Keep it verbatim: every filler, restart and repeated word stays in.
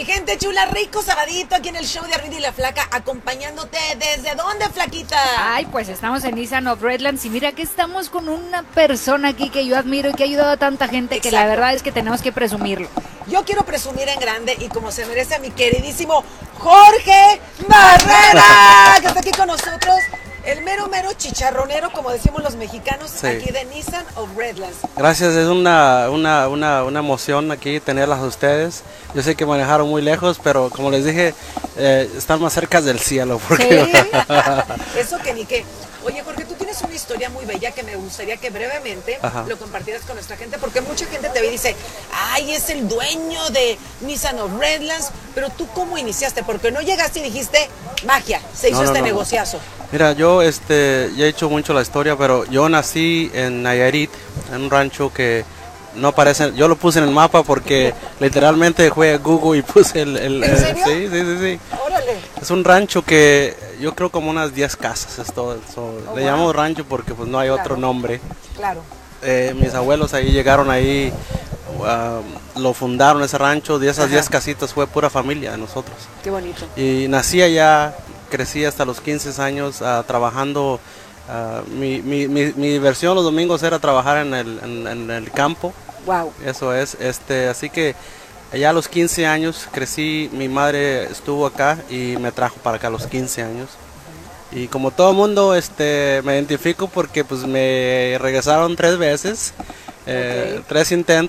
gente chula, rico sabadito aquí en el show de Arvido y la Flaca, acompañándote. ¿Desde dónde, Flaquita? Ay, pues estamos en Nissan of Redlands y mira que estamos con una persona aquí que yo admiro y que ha ayudado a tanta gente. Exacto. Que la verdad es que tenemos que presumirlo. Yo quiero presumir en grande y como se merece a mi queridísimo Jorge Barrera, que está aquí con nosotros. El mero, mero chicharronero, como decimos los mexicanos, sí. Aquí de Nissan of Redlands. Gracias, es una, una, una, una emoción aquí tenerlas a ustedes. Yo sé que manejaron muy lejos, pero como les dije, eh, están más cerca del cielo. Porque... Sí, eso que ni qué. Oye, Jorge, tú tienes una historia muy bella que me gustaría que brevemente Ajá. lo compartieras con nuestra gente, porque mucha gente te ve y dice, ay, es el dueño de Nissan of Redlands, pero tú ¿cómo iniciaste? Porque no llegaste y dijiste, magia, se hizo no, no, este no, negociazo. No. Mira, yo este, ya he hecho mucho la historia, pero yo nací en Nayarit, en un rancho que no aparece, yo lo puse en el mapa porque literalmente fue a Google y puse el... el ¿En serio? Sí, sí, sí, sí. Órale. Es un rancho que yo creo como unas diez casas, es todo. So, oh, le wow. llamo rancho porque pues no hay claro. otro nombre. Claro. Eh, mis abuelos ahí llegaron ahí, uh, lo fundaron ese rancho, de esas diez casitas fue pura familia de nosotros. Qué bonito. Y nací allá, crecí hasta los quince años uh, trabajando. Uh, mi, mi, mi, mi diversión los domingos era trabajar en el, en, en el campo. Wow. Eso es, este, así que allá a los quince años crecí, mi madre estuvo acá y me trajo para acá a los quince años. Y como todo mundo, este, me identifico porque pues me regresaron tres veces, eh, okay. tres intentos.